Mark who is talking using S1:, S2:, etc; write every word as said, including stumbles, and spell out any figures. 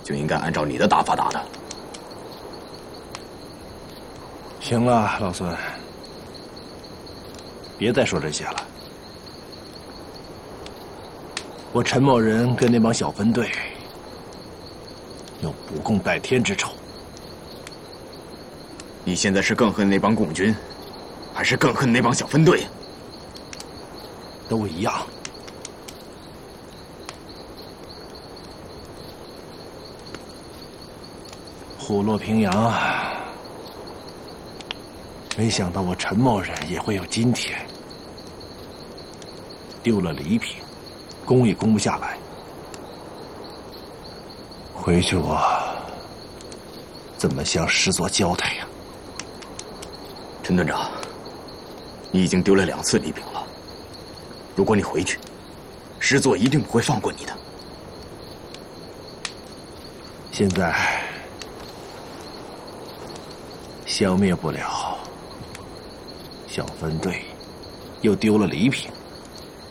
S1: 就应该按照你的打法打的。
S2: 行了，老孙，别再说这些了。我陈某人跟那帮小分队有不共戴天之仇。
S1: 你现在是更恨那帮共军，还是更恨那帮小分队？
S2: 都一样。虎落平阳，没想到我陈某人也会有今天。丢了礼品，攻也攻不下来。回去我怎么向师座交代呀？
S1: 陈团长，你已经丢了两次礼品了。如果你回去，师座一定不会放过你的。
S2: 现在消灭不了小分队，又丢了礼品。